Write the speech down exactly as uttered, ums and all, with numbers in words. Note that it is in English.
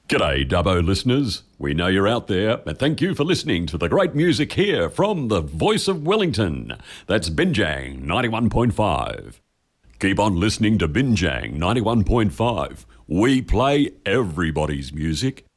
G'day, Dubbo listeners. We know you're out there, and thank you for listening to the great music here from the voice of Wellington. That's Binjang ninety-one point five. Keep on listening to Binjang ninety-one point five. We play everybody's music.